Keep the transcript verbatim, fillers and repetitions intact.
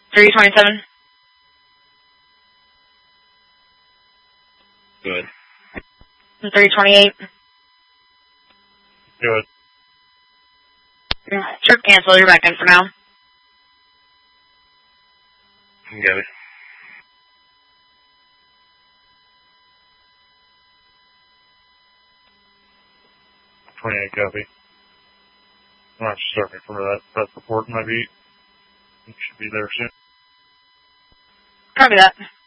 three twenty-seven. Good. three twenty-eight. Good. Trip cancel, you're back in for now. Got it. twenty-eight copy. I'm not certain for that press report might be. It should be there soon. Copy that.